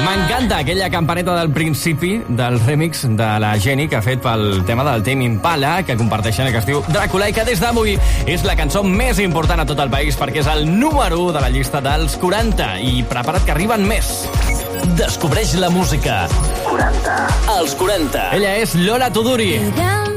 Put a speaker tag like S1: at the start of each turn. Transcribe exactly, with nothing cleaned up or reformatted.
S1: M'encanta aquella campaneta del principi del remix de la Jenny que ha fet pel tema del Tame Impala, que comparteixen, que es diu Dràcula, i que des d'avui és la cançó més important a tot el país perquè és el número u de la llista dels quaranta. I prepara't que arriben més.
S2: Descobreix la música. quaranta. Els quaranta.
S1: Ella és Lola Tuduri.